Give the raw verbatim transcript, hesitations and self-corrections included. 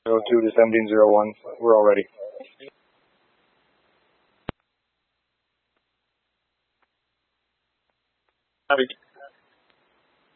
zero two to seventeen zero one. We're all ready. Copy.